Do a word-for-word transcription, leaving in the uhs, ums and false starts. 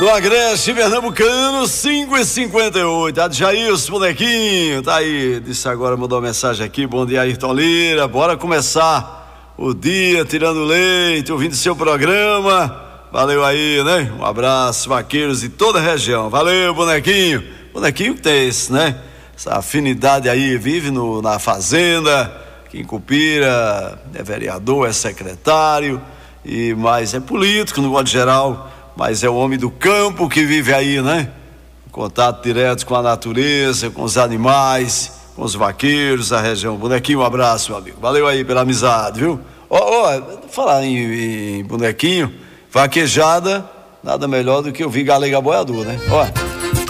No Agreste Pernambucano, cinco e cinquenta e oito. Adjailson, bonequinho, tá aí. Disse agora, mandou uma mensagem aqui. Bom dia, Ayrton Lira. Bora começar o dia tirando leite, ouvindo seu programa. Valeu aí, né? Um abraço, vaqueiros de toda a região. Valeu, bonequinho. Bonequinho que tem esse, né? Essa afinidade aí, vive no, na fazenda, aqui em Cupira, é vereador, é secretário, e, mas é político no modo geral. Mas é o homem do campo que vive aí, né? Em contato direto com a natureza, com os animais, com os vaqueiros, a região. Bonequinho, um abraço, meu amigo. Valeu aí pela amizade, viu? Ó, ó, falar em, em bonequinho, vaquejada, nada melhor do que ouvir galega boiador, né? Ó.